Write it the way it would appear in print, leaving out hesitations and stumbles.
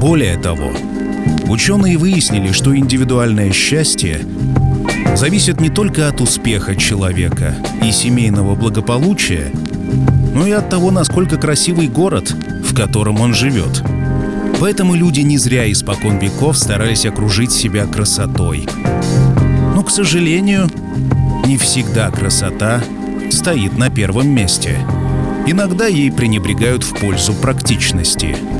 Более того, ученые выяснили, что индивидуальное счастье зависит не только от успеха человека и семейного благополучия, но и от того, насколько красивый город, в котором он живет. Поэтому люди не зря испокон веков старались окружить себя красотой. Но, к сожалению, не всегда красота стоит на первом месте. Иногда ей пренебрегают в пользу практичности.